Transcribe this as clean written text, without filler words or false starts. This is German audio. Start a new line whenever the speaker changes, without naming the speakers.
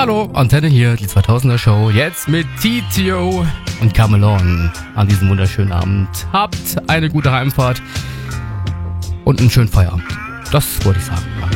Hallo, Antenne hier, die 2000er Show, jetzt mit TTO und Camelon an diesem wunderschönen Abend. Habt eine gute Heimfahrt und einen schönen Feierabend. Das wollte ich sagen.